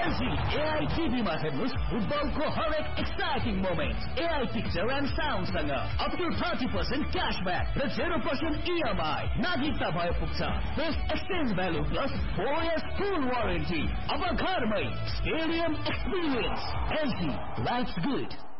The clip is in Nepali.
एलजी एआई टिभीमा हेर्नुस् फुटबलको हरेक exciting moment AI picture and साउन्डसँग up to 30% cashback र 0% इएमआई नागरिकता भए पुग्छ best exchange value plus 4 years फुल वारेन्टी अब घरमै stadium experience LG lives good